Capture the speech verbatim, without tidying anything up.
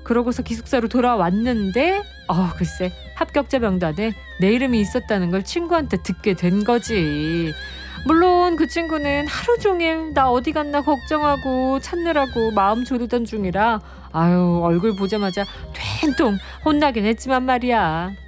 그러고서 기숙사로 돌아왔는데 어 글쎄 합격자 명단에 내 이름이 있었다는 걸 친구한테 듣게 된 거지. 물론 그 친구는 하루 종일 나 어디 갔나 걱정하고 찾느라고 마음 졸이던 중이라 아유 얼굴 보자마자 된통 혼나긴 했지만 말이야.